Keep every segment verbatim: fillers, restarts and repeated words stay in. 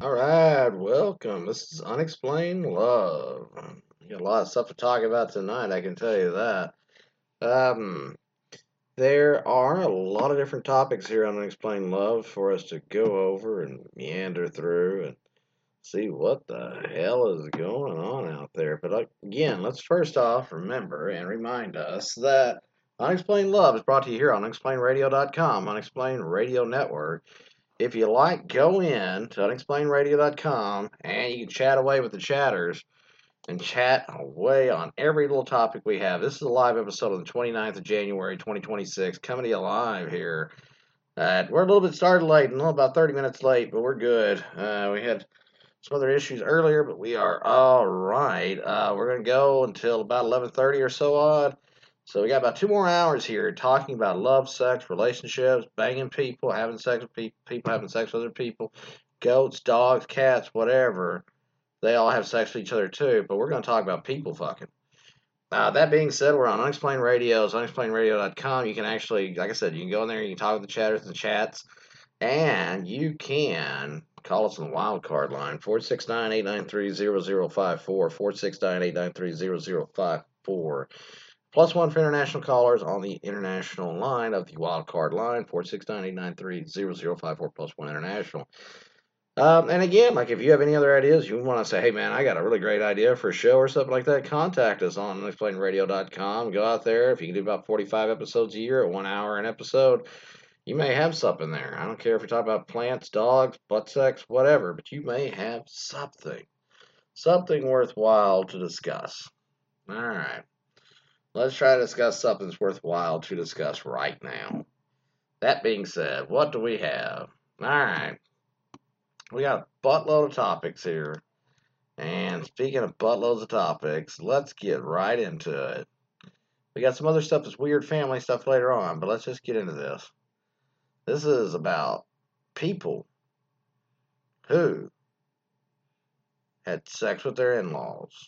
All right, welcome. This is Unexplained Love. We got a lot of stuff to talk about tonight, I can tell you that. Um, there are a lot of different topics here on Unexplained Love for us to go over and meander through and see what the hell is going on out there. But uh, again, let's first off remember and remind us that Unexplained Love is brought to you here on unexplained radio dot com, Unexplained Radio Network. If you like, go in to unexplained radio dot com and you can chat away with the chatters and chat away on every little topic we have. This is a live episode on the twenty-ninth of January, twenty twenty-six, coming to you live here. Uh, we're a little bit started late, and about thirty minutes late, but we're good. Uh, we had some other issues earlier, but we are all right. Uh, we're going to go until about eleven thirty or so odd. So we got about two more hours here talking about love, sex, relationships, banging people, having sex with people, people having sex with other people, goats, dogs, cats, whatever. They all have sex with each other too, but we're going to talk about people fucking. Uh, that being said, we're on Unexplained Radios, unexplained radio dot com. You can actually, like I said, you can go in there, you can talk with the chatters and the chats, and you can call us on the wild card line, four six nine, eight nine three, zero zero five four, four six nine, eight nine three, zero zero five four. Plus one for international callers on the international line of the wild card line, four six nine, eight nine three, zero zero five four, plus one international. Um, and again, like if you have any other ideas, you want to say, hey man, I got a really great idea for a show or something like that, contact us on unexplained radio dot com. Go out there. If you can do about forty-five episodes a year at one hour an episode, you may have something there. I don't care if you're talking about plants, dogs, butt sex, whatever, but you may have something. Something worthwhile to discuss. All right. Let's try to discuss something that's worthwhile to discuss right now. That being said, what do we have? All right. We got a buttload of topics here. And speaking of buttloads of topics, let's get right into it. We got some other stuff that's weird family stuff later on, but let's just get into this. This is about people who had sex with their in-laws.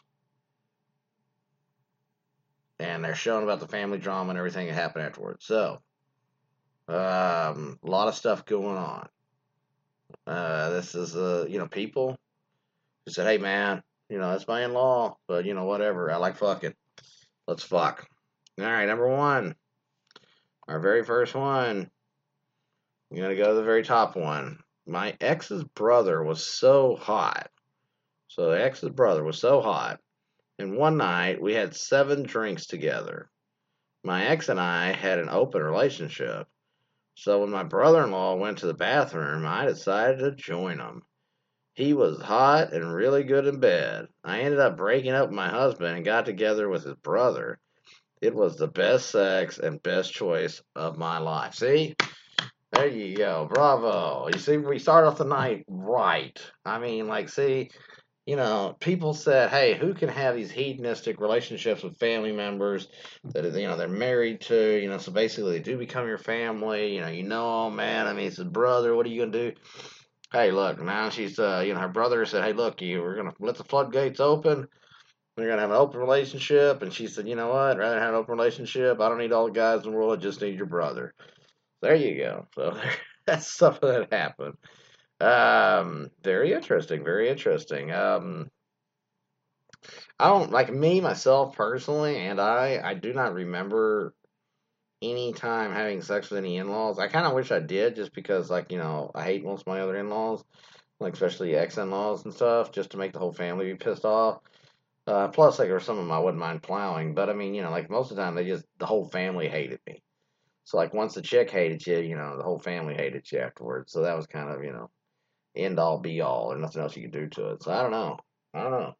And they're showing about the family drama and everything that happened afterwards. So, um, a lot of stuff going on. Uh, this is, uh, you know, people who said, hey, man, you know, that's my in-law, but, you know, whatever. I like fucking. Let's fuck. All right, number one. Our very first one. I'm going to go to the very top one. My ex's brother was so hot. So, the ex's brother was so hot. And one night, we had seven drinks together. My ex and I had an open relationship. So when my brother-in-law went to the bathroom, I decided to join him. He was hot and really good in bed. I ended up breaking up with my husband and got together with his brother. It was the best sex and best choice of my life. See? There you go. Bravo. You see, we start off the night right. I mean, like, see, you know, people said, hey, who can have these hedonistic relationships with family members that, you know, they're married to, you know, so basically they do become your family, you know, you know, oh, man, I mean, it's his brother, what are you going to do? Hey, look, now she's, uh, you know, her brother said, hey, look, you, we're going to let the floodgates open, we're going to have an open relationship, and she said, you know what, I'd rather have an open relationship, I don't need all the guys in the world, I just need your brother. There you go. So that's something that happened. Um, very interesting, very interesting. Um, I don't like me myself personally, and I I do not remember any time having sex with any in-laws. I kind of wish I did, just because like you know I hate most of my other in-laws, like especially ex-in-laws and stuff, just to make the whole family be pissed off. Uh, plus, like, or some of them I wouldn't mind plowing, but I mean, you know, like most of the time they just the whole family hated me. So like once the chick hated you, you know, the whole family hated you afterwards. So that was kind of you know end all be all, or nothing else you could do to it. So I don't know. I don't know.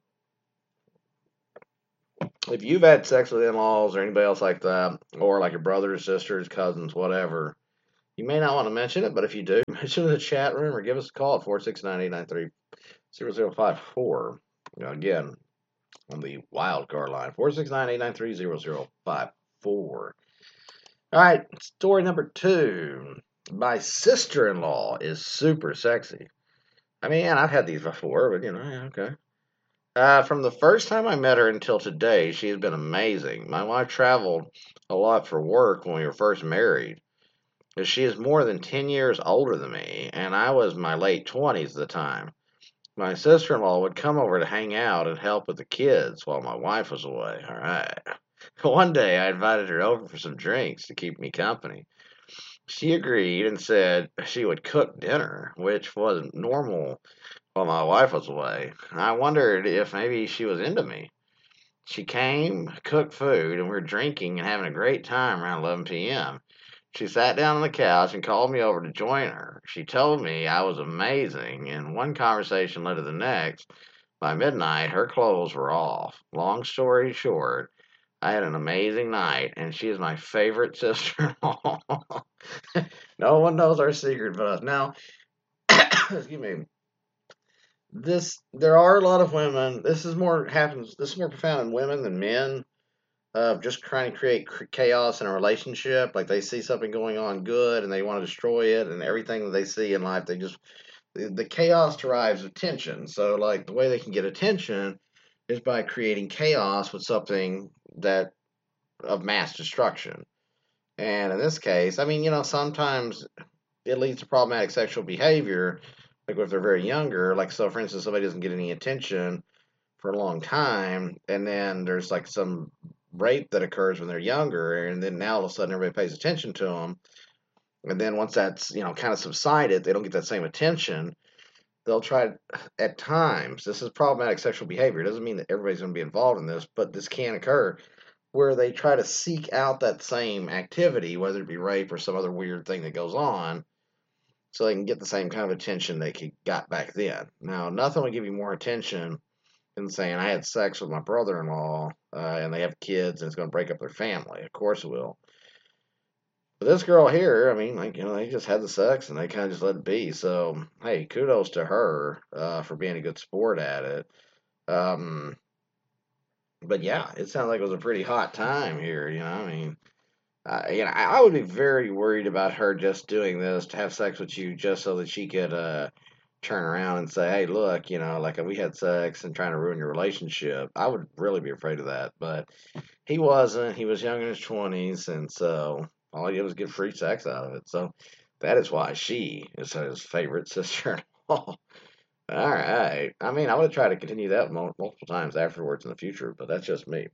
If you've had sex with in-laws or anybody else like that, or like your brothers, sisters, cousins, whatever, you may not want to mention it, but if you do, mention it in the chat room or give us a call at four six nine, eight nine three, zero zero five four. You know, again, on the wild card line, four six nine, eight nine three, zero zero five four. All right, story number two. My sister-in-law is super sexy. I mean, I've had these before, but you know, yeah, okay. Uh, from the first time I met her until today, she has been amazing. My wife traveled a lot for work when we were first married. She is more than ten years older than me, and I was in my late twenties at the time. My sister-in-law would come over to hang out and help with the kids while my wife was away. All right. One day I invited her over for some drinks to keep me company. She agreed and said she would cook dinner, which was normal while my wife was away. I wondered if maybe she was into me. She came, cooked food, and we were drinking and having a great time around eleven p m. She sat down on the couch and called me over to join her. She told me I was amazing, and one conversation led to the next. By midnight, her clothes were off. Long story short, I had an amazing night, and she is my favorite sister-in-law. No one knows our secret but us. Now, excuse me. This there are a lot of women. This is more happens. This is more profound in women than men. Of just trying to create chaos in a relationship. Like they see something going on good and they want to destroy it, and everything that they see in life, they just the, the chaos derives of tension. So like the way they can get attention is by creating chaos with something that of mass destruction. And in this case, I mean, you know, sometimes it leads to problematic sexual behavior, like if they're very younger. Like so, for instance, somebody doesn't get any attention for a long time, and then there's like some rape that occurs when they're younger, and then now all of a sudden everybody pays attention to them, and then once that's you know kind of subsided, they don't get that same attention. They'll try at times. This is problematic sexual behavior. It doesn't mean that everybody's going to be involved in this, but this can occur where they try to seek out that same activity, whether it be rape or some other weird thing that goes on, so they can get the same kind of attention they got back then. Now, nothing will give you more attention and saying I had sex with my brother-in-law uh, and they have kids and it's going to break up their family. Of course it will. But this girl here, I mean, like you know, they just had the sex and they kind of just let it be. So hey, kudos to her uh, for being a good sport at it. Um, but yeah, it sounds like it was a pretty hot time here. You know, I mean, uh, you know, I, I would be very worried about her just doing this to have sex with you just so that she could uh, turn around and say, "Hey, look, you know, like we had sex and trying to ruin your relationship." I would really be afraid of that, but he wasn't. He was young in his twenties, and so all he did was get free sex out of it. So that is why she is his favorite sister-in-law. All right. I mean, I would try to continue that multiple times afterwards in the future, but that's just me.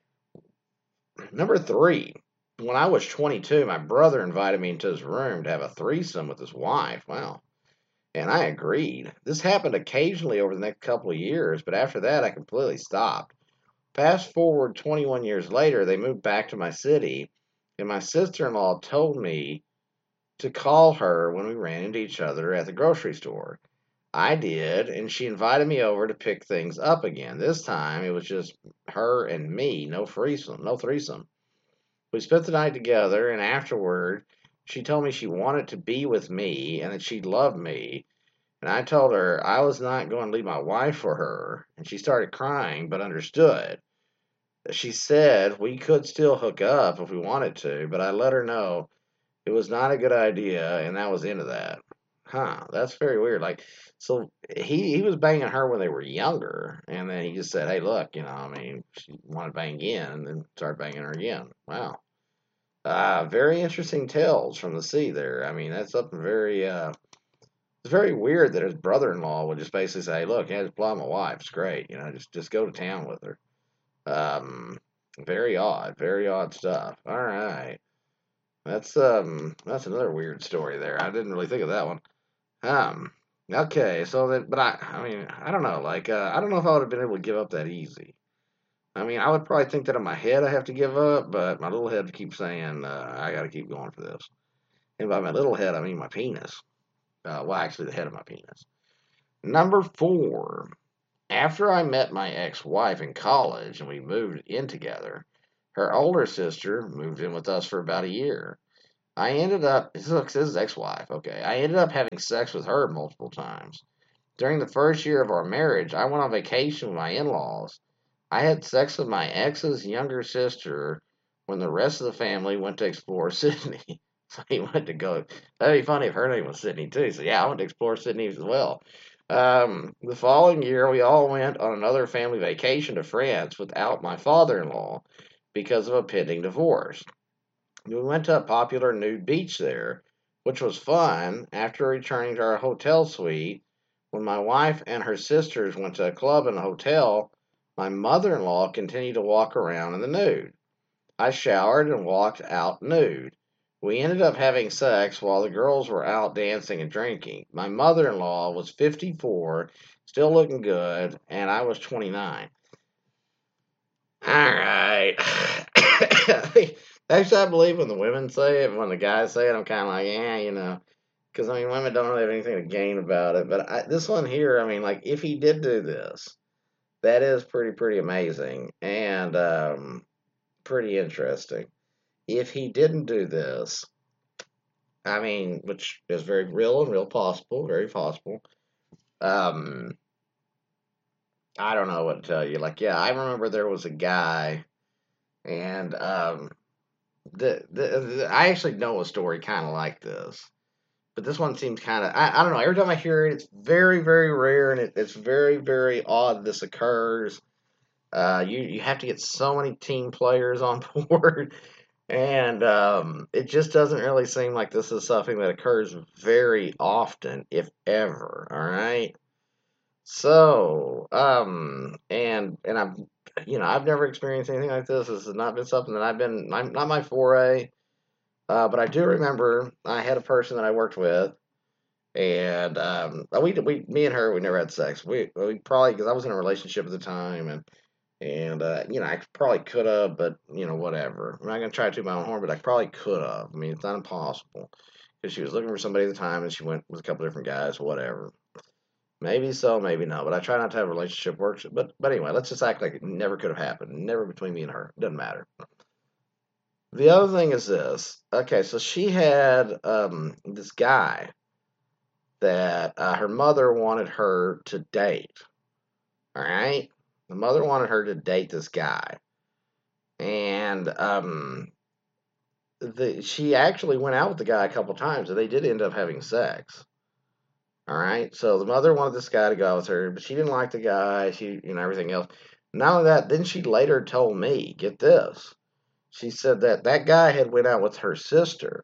Number three. When I was twenty-two, my brother invited me into his room to have a threesome with his wife. Wow. And I agreed. This happened occasionally over the next couple of years, but after that, I completely stopped. Fast forward twenty-one years later, they moved back to my city, and my sister in law told me to call her when we ran into each other at the grocery store. I did, and she invited me over to pick things up again. This time, it was just her and me, no threesome, no threesome. We spent the night together, and afterward, she told me she wanted to be with me and that she loved me. And I told her I was not going to leave my wife for her, and she started crying, but understood. She said we could still hook up if we wanted to, but I let her know it was not a good idea, and that was the end of that. Huh, that's very weird. Like, so he he was banging her when they were younger, and then he just said, "Hey, look, you know, I mean, she wanted to bang again," and then started banging her again. Wow. Uh, very interesting tales from the sea there. I mean, that's something very, uh, it's very weird that his brother-in-law would just basically say, "Look, yeah, just blow my wife. It's great. You know, just just go to town with her." Um, very odd, very odd stuff. All right, that's um, that's another weird story there. I didn't really think of that one. Um, okay, so that, but I, I mean, I don't know. Like, uh, I don't know if I would have been able to give up that easy. I mean, I would probably think that in my head I have to give up, but my little head keeps saying uh, I got to keep going for this. And by my little head, I mean my penis. Uh, well, actually, the head of my penis. Number four. After I met my ex-wife in college and we moved in together, her older sister moved in with us for about a year. I ended up, this is ex-wife, okay. I ended up having sex with her multiple times. During the first year of our marriage, I went on vacation with my in-laws. I had sex with my ex's younger sister when the rest of the family went to explore Sydney. So he went to go. That'd be funny if her name was Sydney too. So yeah, I went to explore Sydney as well. Um, the following year, we all went on another family vacation to France without my father-in-law because of a pending divorce. We went to a popular nude beach there. which was fun. After returning to our hotel suite, when my wife and her sisters went to a club in the hotel, my mother in law continued to walk around in the nude. I showered and walked out nude. We ended up having sex while the girls were out dancing and drinking. My mother in law was fifty-four, still looking good, and I was twenty-nine. All right. Actually, I believe when the women say it, when the guys say it, I'm kind of like, yeah, you know. Because, I mean, women don't really have anything to gain about it. But I, this one here, I mean, like, if he did do this, that is pretty, pretty amazing and um, pretty interesting. If he didn't do this, I mean, which is very real and real possible, very possible. Um, I don't know what to tell you. Like, yeah, I remember there was a guy, and um, the, the, the I actually know a story kind of like this, but this one seems kind of I, I don't know. Every time I hear it, it's very very rare, and it, it's very very odd this occurs. Uh, you you have to get so many team players on board, and um, it just doesn't really seem like this is something that occurs very often, if ever. All right. So, um, and and I've, you know, I've never experienced anything like this. This has not been something that I've been, not, not my foray. Uh, but I do remember I had a person that I worked with, and um, we, we, me and her, we never had sex. We, we probably because I was in a relationship at the time, and and uh, you know, I probably could have, but you know, whatever. I'm not gonna try to toot my own horn, but I probably could have. I mean, it's not impossible because she was looking for somebody at the time, and she went with a couple different guys, whatever. Maybe so, maybe no. But I try not to have a relationship work. But but anyway, let's just act like it never could have happened. Never between me and her. Doesn't matter. The other thing is this. Okay, so she had um, this guy that uh, her mother wanted her to date. All right, the mother wanted her to date this guy, and um, the she actually went out with the guy a couple times, and they did end up having sex. All right. So the mother wanted this guy to go with her, but she didn't like the guy. She, you know, everything else. Not only that, then she later told me, get this. She said that that guy had went out with her sister.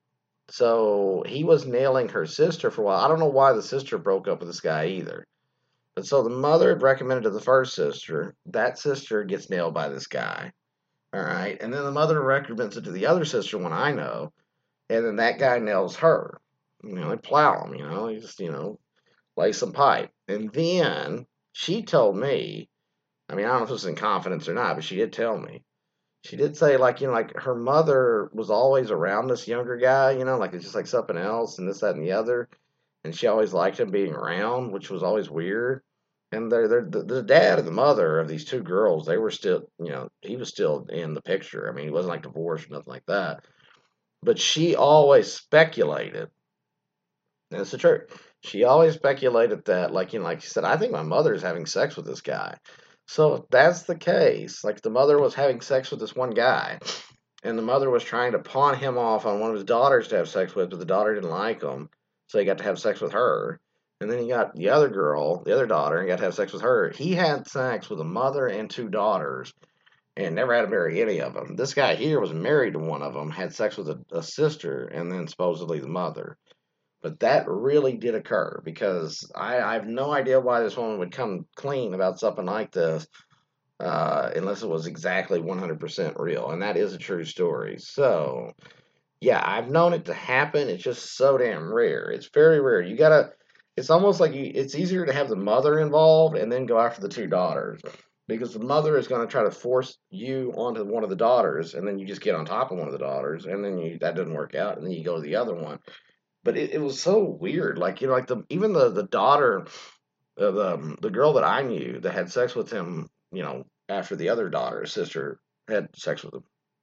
So he was nailing her sister for a while. I don't know why the sister broke up with this guy either. But so the mother had recommended to the first sister. That sister gets nailed by this guy. All right. And then the mother recommends it to the other sister, one I know. And then that guy nails her. You know, they plow him, you know, he just, you know, lay some pipe. And then she told me, I mean, I don't know if this was in confidence or not, but she did tell me. She did say, like, you know, like her mother was always around this younger guy, you know, like it's just like something else and this, that, and the other. And she always liked him being around, which was always weird. And they're, they're, the, the dad and the mother of these two girls, they were still, you know, he was still in the picture. I mean, he wasn't like divorced or nothing like that. But she always speculated, and it's the truth. She always speculated that, like, you know, like she said, I think my mother's having sex with this guy. So if that's the case, like the mother was having sex with this one guy, and the mother was trying to pawn him off on one of his daughters to have sex with, but the daughter didn't like him, so he got to have sex with her. And then he got the other girl, the other daughter, and got to have sex with her. He had sex with a mother and two daughters, and never had to marry any of them. This guy here was married to one of them, had sex with a, a sister, and then supposedly the mother. But that really did occur because I, I have no idea why this woman would come clean about something like this uh, unless it was exactly one hundred percent real. And that is a true story. So, yeah, I've known it to happen. It's just so damn rare. It's very rare. You gotta, it's almost like you, it's easier to have the mother involved and then go after the two daughters. Because the mother is going to try to force you onto one of the daughters, and then you just get on top of one of the daughters, and then you, that doesn't work out, and then you go to the other one. But it, it was so weird. Like, you know, like the even the the daughter of the the girl that I knew that had sex with him, you know, after the other daughter, sister, had sex with him.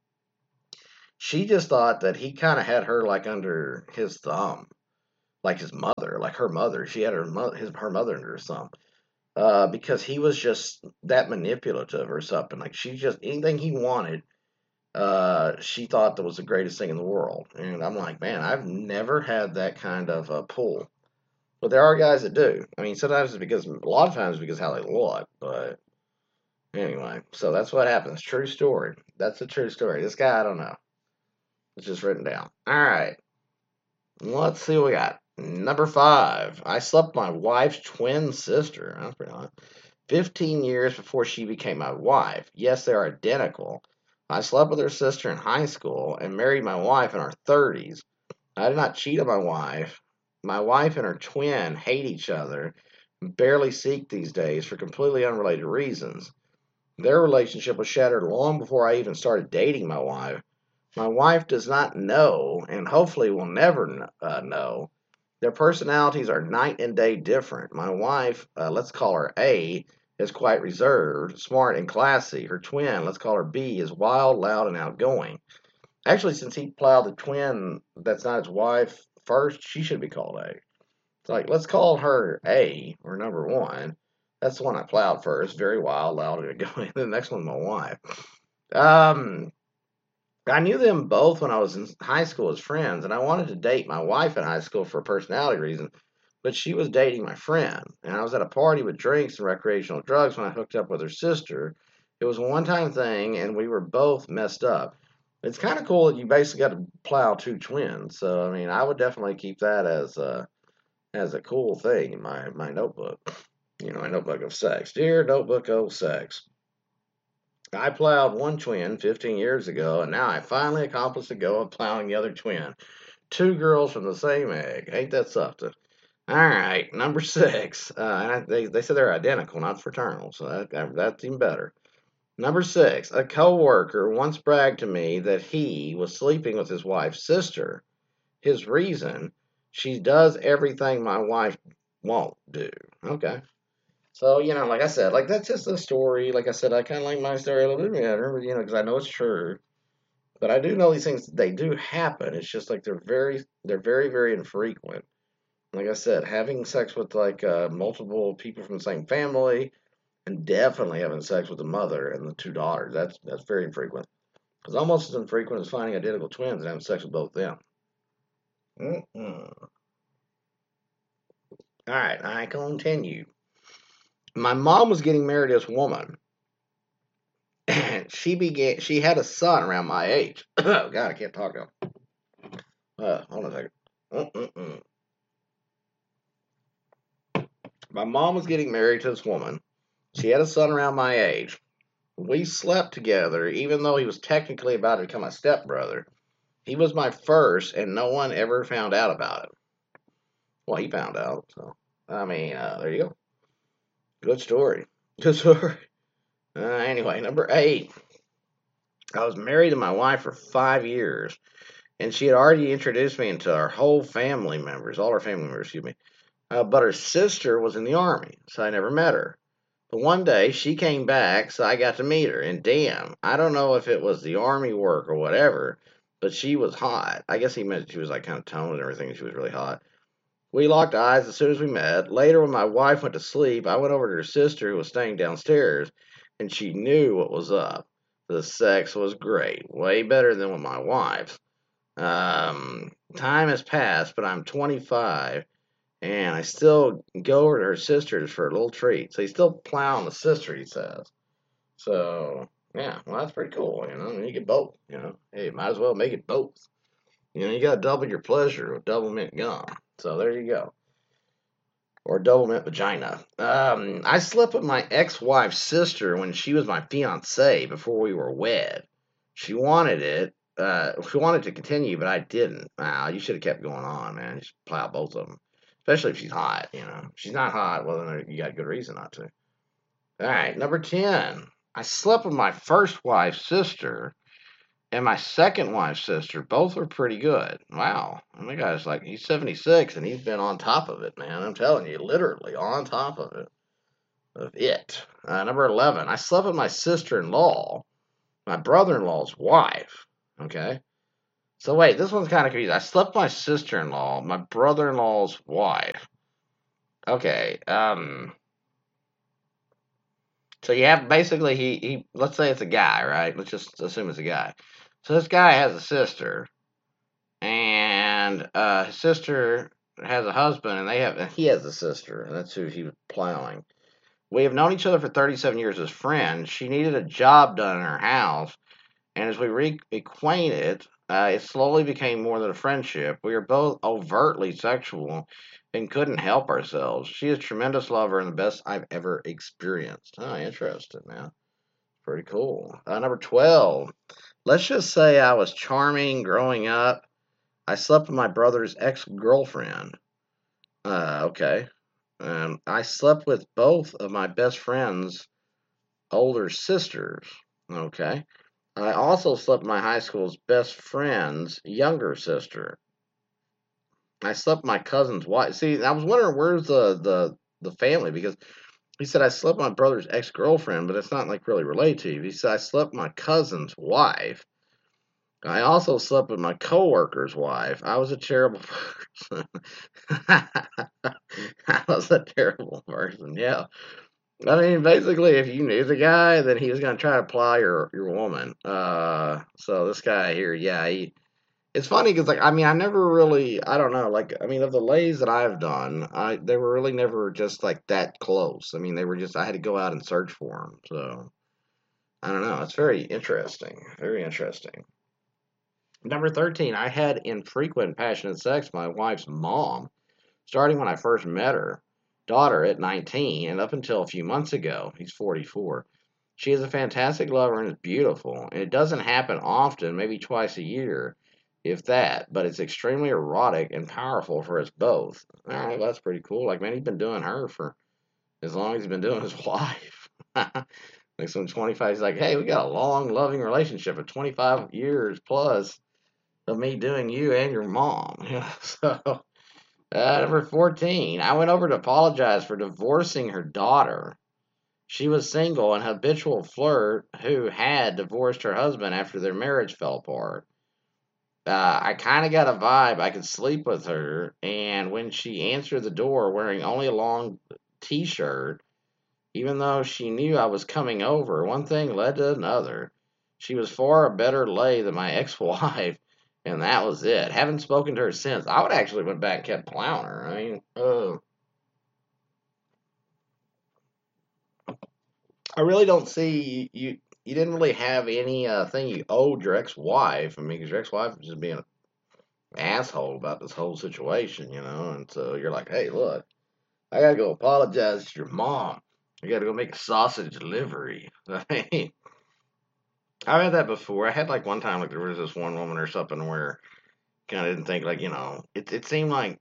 She just thought that he kind of had her like under his thumb, like his mother, like her mother. She had her mother, his her mother under his thumb, uh, because he was just that manipulative or something. Like she just anything he wanted, uh, she thought that was the greatest thing in the world. And I'm like, man, I've never had that kind of uh, pull. But there are guys that do. I mean, sometimes it's because, a lot of times, it's because how they look. But anyway, so that's what happens. True story. That's a true story. This guy, I don't know. It's just written down. All right. Let's see what we got. Number five. I slept with my wife's twin sister. That's pretty hot. fifteen years before she became my wife. Yes, they're identical. I slept with her sister in high school and married my wife in our thirties. I did not cheat on my wife. My wife and her twin hate each other, barely speak these days for completely unrelated reasons. Their relationship was shattered long before I even started dating my wife. My wife does not know, and hopefully will never uh, know. Their personalities are night and day different. My wife, uh, let's call her A, is quite reserved, smart, and classy. Her twin, let's call her B, is wild, loud, and outgoing. Actually, since he plowed the twin that's not his wife first, she should be called A. It's like, let's call her A, or number one. That's the one I plowed first. Very wild, loud, and outgoing. The next one's my wife. Um, I knew them both when I was in high school as friends, and I wanted to date my wife in high school for a personality reason, but she was dating my friend, and I was at a party with drinks and recreational drugs when I hooked up with her sister. It was a one-time thing, and we were both messed up. It's kind of cool that you basically got to plow two twins. So I mean, I would definitely keep that as a as a cool thing in my my notebook. You know, my notebook of sex. Dear notebook of sex. I plowed one twin fifteen years ago, and now I finally accomplished the goal of plowing the other twin. Two girls from the same egg. Ain't that something? All right, number six. Uh, and I, they, they said they're identical, not fraternal, so that, that, that's even better. Number six. A coworker once bragged to me that he was sleeping with his wife's sister. His reason: she does everything my wife won't do. Okay. So, you know, like I said, like that's just a story. Like I said, I kind of like my story a little bit better, you know, because I know it's true. But I do know these things, they do happen. It's just like they're very, they're very, very infrequent. Like I said, having sex with like uh, multiple people from the same family, and definitely having sex with the mother and the two daughters. That's that's very infrequent. It's almost as infrequent as finding identical twins and having sex with both of them. Mm-mm. All right, I continue. My mom was getting married to this woman, and she began. She had a son around my age. Oh God, I can't talk now. Uh, hold on a second. Mm-mm-mm. My mom was getting married to this woman. She had a son around my age. We slept together, even though he was technically about to become my stepbrother. He was my first, and no one ever found out about it. Well, he found out, so I mean, uh, there you go. Good story. Good story. Uh, anyway, number eight. I was married to my wife for five years, and she had already introduced me into our whole family members, all our family members, excuse me. Uh, but her sister was in the army, so I never met her. But one day she came back, so I got to meet her. And damn, I don't know if it was the army work or whatever, but she was hot. I guess he meant she was like kind of toned and everything, and she was really hot. We locked eyes as soon as we met. Later, when my wife went to sleep, I went over to her sister who was staying downstairs, and she knew what was up. The sex was great, way better than with my wife's. Um, time has passed, but I'm twenty-five, and I still go over to her sister's for a little treat. So he's still plowing the sister, he says. So, yeah, well, that's pretty cool, you know. You get both, you know. Hey, might as well make it both. You know, you got to double your pleasure with double mint gum. So there you go. Or double mint vagina. Um, I slept with my ex-wife's sister when she was my fiance before we were wed. She wanted it. Uh, she wanted to continue, but I didn't. Wow, you should have kept going on, man. You should plow both of them, especially if she's hot. You know, if she's not hot, well, then you got good reason not to. All right, number ten. I slept with my first wife's sister and my second wife's sister. Both were pretty good. Wow. And the guy's like, he's seventy-six and he's been on top of it, man. I'm telling you, literally on top of it. Of it. Uh, number eleven. I slept with my sister in law, my brother in law's wife. Okay. So wait, this one's kind of confusing. I slept with my sister in law, my brother in law's wife. Okay. Um. So you have basically he he. Let's say it's a guy, right? Let's just assume it's a guy. So this guy has a sister, and uh, his sister has a husband, and they have and he has a sister, and that's who he was plowing. We have known each other for thirty-seven years as friends. She needed a job done in her house, and as we reacquainted, Uh, it slowly became more than a friendship. We were both overtly sexual and couldn't help ourselves. She is a tremendous lover and the best I've ever experienced. Oh, interesting, man. Pretty cool. Uh, number twelve. Let's just say I was charming growing up. I slept with my brother's ex girlfriend. Uh, okay. Um, I slept with both of my best friend's older sisters. Okay. I also slept with my high school's best friend's younger sister. I slept with my cousin's wife. See, I was wondering where's the the the family because he said I slept with my brother's ex girlfriend, but it's not like really related to you. He said I slept with my cousin's wife. I also slept with my coworker's wife. I was a terrible person. I was a terrible person. Yeah. I mean, basically, if you knew the guy, then he was going to try to ply your your woman. Uh, so this guy here, yeah, he. It's funny because, like, I mean, I never really, I don't know, like, I mean, of the lays that I've done, I they were really never just like that close. I mean, they were just I had to go out and search for them. So I don't know. It's very interesting. Very interesting. Number thirteen, I had infrequent passionate sex with my wife's mom, starting when I first met her daughter at nineteen and up until a few months ago. He's forty-four. She is a fantastic lover and is beautiful, and it doesn't happen often, maybe twice a year, if that, but it's extremely erotic and powerful for us both. All right, well, that's pretty cool. Like, man, he's been doing her for as long as he's been doing his wife. Like, some twenty-five, he's like, hey, we got a long, loving relationship of twenty-five years plus of me doing you and your mom. You know, so uh, number fourteen, I went over to apologize for divorcing her daughter. She was single and habitual flirt who had divorced her husband after their marriage fell apart. Uh, I kind of got a vibe I could sleep with her, and when she answered the door wearing only a long t shirt, even though she knew I was coming over, one thing led to another. She was far a better lay than my ex wife, and that was it. Haven't spoken to her since. I would actually went back and kept plowing her. I mean, uh, I really don't see you. You didn't really have any uh, thing you owed your ex-wife. I mean, because your ex-wife was just being an asshole about this whole situation, you know. And so you're like, hey, look, I gotta go apologize to your mom. I gotta go make a sausage delivery. I mean, I've had that before. I had like one time, like there was this one woman or something where kind of didn't think like you know, it it seemed like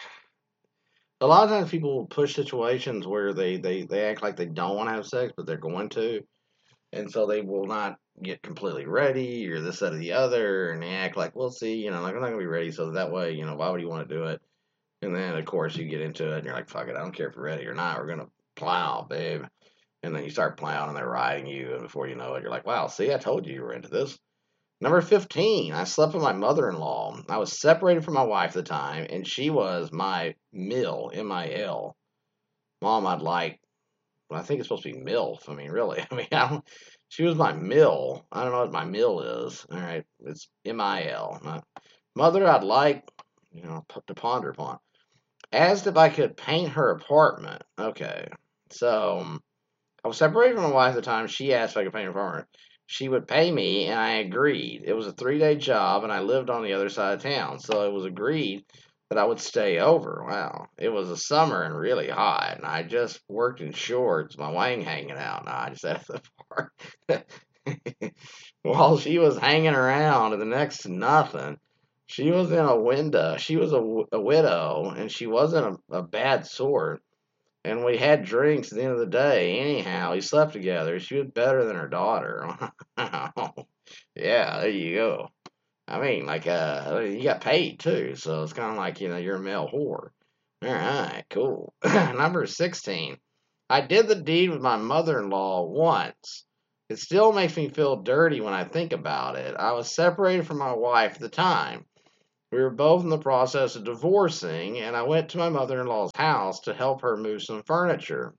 a lot of times people push situations where they they they act like they don't want to have sex, but they're going to, and so they will not get completely ready or this that or the other, and they act like we'll see, you know, like I'm not gonna be ready, so that way, you know, why would you want to do it? And then of course you get into it, and you're like, fuck it, I don't care if you're ready or not. We're gonna plow, babe. And then you start plowing, and they're riding you, and before you know it, you're like, wow, see, I told you you were into this. Number fifteen, I slept with my mother in law. I was separated from my wife at the time, and she was my mill, M I L. Mom, I'd like, well, I think it's supposed to be MILF. I mean, really. I mean, I don't, she was my mill. I don't know what my mill is. All right. It's M I L. Not, mother, I'd like, you know, to ponder upon. Asked if I could paint her apartment. Okay. So, um, I was separated from my wife at the time. She asked if I could paint her apartment. She would pay me, and I agreed. It was a three day job, and I lived on the other side of town. So it was agreed that I would stay over. Wow. It was a summer and really hot, and I just worked in shorts, my wang hanging out. And I just had the part. While she was hanging around and the next to nothing, she was in a window. She was a, a widow, and she wasn't a, a bad sort, and we had drinks at the end of the day. Anyhow, we slept together. She was better than her daughter. Yeah, there you go. I mean, like, uh, you got paid too, so it's kind of like, you know, you're a male whore. All right, cool. Number sixteen. I did the deed with my mother in law once. It still makes me feel dirty when I think about it. I was separated from my wife at the time. We were both in the process of divorcing, and I went to my mother in law's house to help her move some furniture.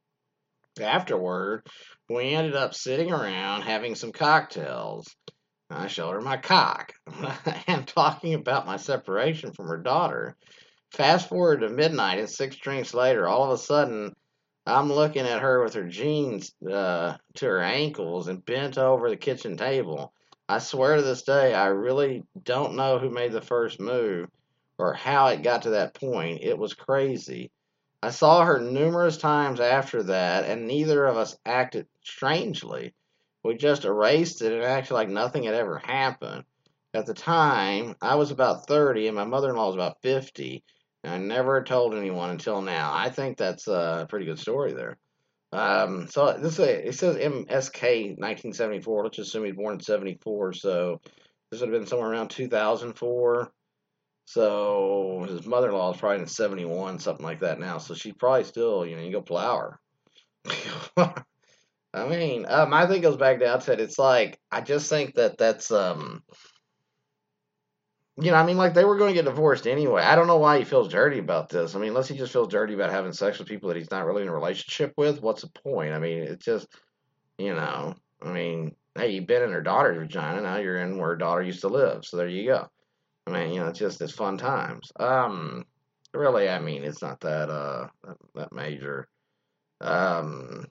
Afterward, we ended up sitting around having some cocktails. I showed her my cock and talking about my separation from her daughter. Fast forward to midnight, and six drinks later, all of a sudden, I'm looking at her with her jeans uh, to her ankles and bent over the kitchen table. I swear to this day, I really don't know who made the first move or how it got to that point. It was crazy. I saw her numerous times after that, and neither of us acted strangely. We just erased it and acted like nothing had ever happened. At the time, I was about thirty and my mother in law was about fifty, and I never told anyone until now. I think that's a pretty good story there. Um, so this is a, it says M S K nineteen seventy-four. Let's assume he's born in seventy-four, so this would have been somewhere around two thousand four. So his mother-in-law is probably in seventy-one, something like that now. So she's probably still, you know, you go plow her. I mean, uh, my thing goes back to outset. It's like I just think that that's um, you know, I mean, like they were going to get divorced anyway. I don't know why he feels dirty about this. I mean, unless he just feels dirty about having sex with people that he's not really in a relationship with. What's the point? I mean, it's just, you know, I mean, hey, you've been in her daughter's vagina. Now you're in where her daughter used to live. So there you go. I mean, you know, it's just it's fun times. Um, really, I mean, it's not that uh that, that major. Um,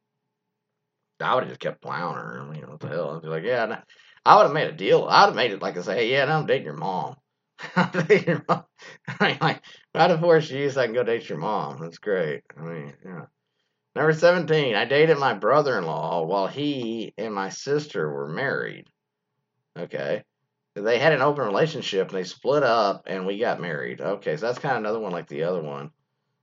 I would have just kept plowing her. I mean, what the hell? I'd be like, yeah, no. I would have made a deal. I would have made it like I say, hey, yeah, no, I'm dating your mom. I'm dating your mom. I mean, like, if I divorce you, so I can go date your mom. That's great. I mean, yeah. Number seventeen, I dated my brother-in-law while he and my sister were married. Okay. They had an open relationship and they split up and we got married. Okay, so that's kind of another one like the other one.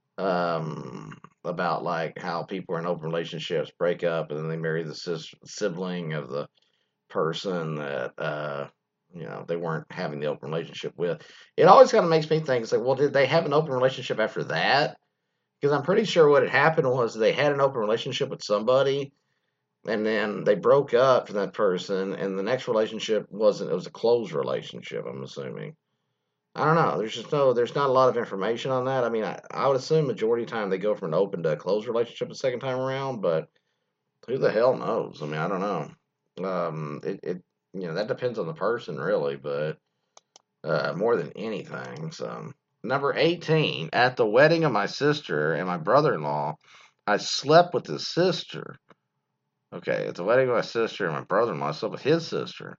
Um, about like how people in open relationships break up and then they marry the sis- sibling of the person that uh you know they weren't having the open relationship with. It always kind of makes me think it's like, well, did they have an open relationship after that? Because I'm pretty sure what had happened was they had an open relationship with somebody and then they broke up from that person and the next relationship wasn't, it was a closed relationship, I'm assuming. I don't know. There's just no, there's not a lot of information on that. I mean, I, I would assume majority of the time they go from an open to a closed relationship the second time around, but who the hell knows? I mean, I don't know. Um, it, it you know, that depends on the person really, but uh, more than anything. So, number eighteen, at the wedding of my sister and my brother-in-law, I slept with his sister. Okay, at the wedding of my sister and my brother-in-law, I slept with his sister.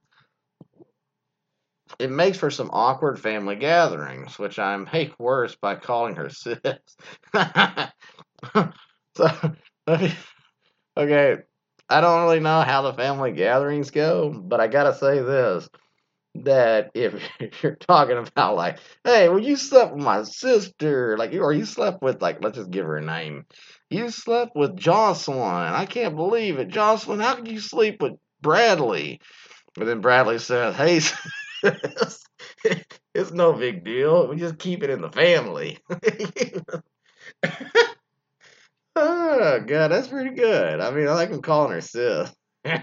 It makes for some awkward family gatherings, which I make worse by calling her sis. So, okay, I don't really know how the family gatherings go, but I gotta say this, that if, if you're talking about like, hey, well, you slept with my sister, like, or you slept with, like, let's just give her a name. You slept with Jocelyn. I can't believe it. Jocelyn, how could you sleep with Bradley? But then Bradley says, hey, sis, it's no big deal. We just keep it in the family. Oh, God, that's pretty good. I mean, I like him calling her sis.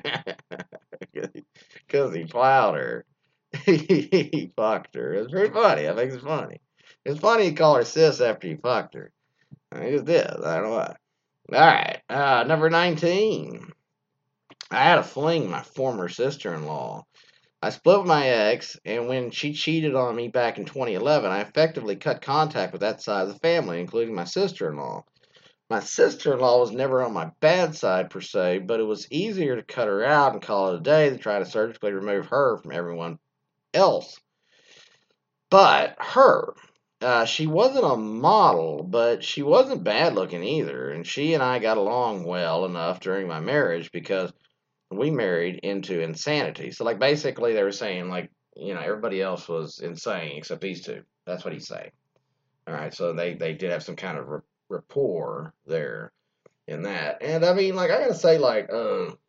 Because he plowed her. He fucked her. It's pretty funny. I think it's funny. It's funny to call her sis after you fucked her. I just did. I don't know why. Alright, uh, number nineteen. I had a fling with my former sister-in-law. I split with my ex, and when she cheated on me back in twenty eleven, I effectively cut contact with that side of the family, including my sister-in-law. My sister-in-law was never on my bad side per se, but it was easier to cut her out and call it a day than try to surgically remove her from everyone else. But her, uh, she wasn't a model, but she wasn't bad looking either, and she and I got along well enough during my marriage because we married into insanity. So, like, basically, they were saying, like, you know, everybody else was insane except these two. That's what he's saying. All right, so they, they did have some kind of rapport there in that. And I mean, like, I gotta say, like, um,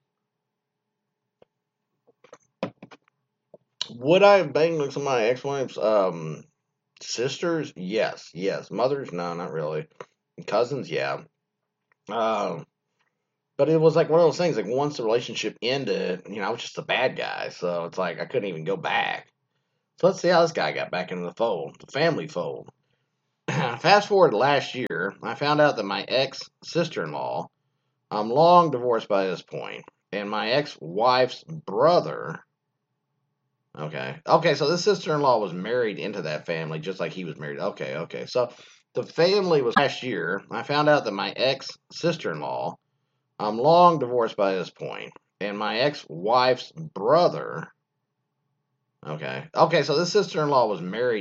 would I have banged like some of my ex-wives' um, sisters? Yes, yes. Mothers? No, not really. Cousins? Yeah. Um, but it was like one of those things. Like once the relationship ended, you know, I was just a bad guy, so it's like I couldn't even go back. So let's see how this guy got back into the fold, the family fold. Fast forward to last year, I found out that my ex sister in law, I'm long divorced by this point, and my ex wife's brother. Okay, okay, so this sister in law was married into that family just like he was married. Okay, okay, so the family was last year. I found out that my ex sister in law, I'm long divorced by this point, and my ex wife's brother. Okay. Okay, so this sister-in-law was married